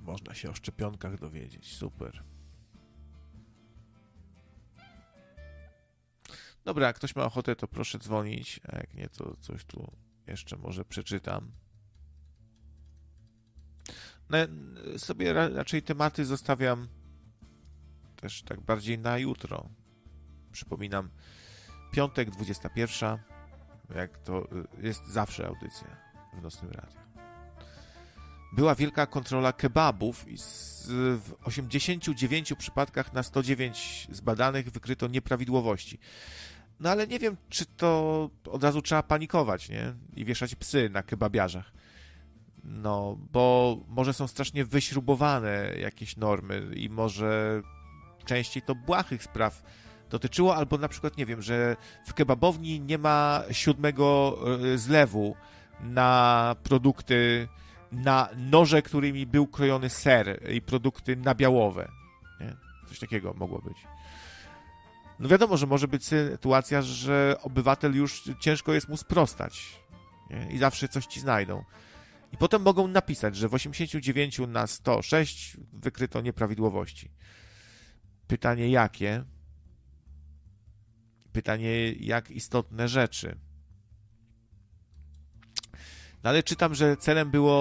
Można się o szczepionkach dowiedzieć. Super. Dobra, jak ktoś ma ochotę, to proszę dzwonić, a jak nie, to coś tu jeszcze może przeczytam. No, sobie raczej tematy zostawiam też tak bardziej na jutro. Przypominam, piątek, 21, jak to jest zawsze audycja w Nocnym Radiu. Była wielka kontrola kebabów i w 89 przypadkach na 109 zbadanych wykryto nieprawidłowości. No ale nie wiem, czy to od razu trzeba panikować, nie? I wieszać psy na kebabiarzach. No, bo może są strasznie wyśrubowane jakieś normy i może częściej to błahych spraw dotyczyło, albo na przykład, nie wiem, że w kebabowni nie ma 7 zlewu na produkty, na noże, którymi był krojony ser i produkty nabiałowe. Nie? Coś takiego mogło być. No wiadomo, że może być sytuacja, że obywatel już ciężko jest mu sprostać, nie? I zawsze coś ci znajdą. I potem mogą napisać, że w 89 na 106 wykryto nieprawidłowości. Pytanie jakie? Pytanie jak istotne rzeczy. No ale czytam, że celem było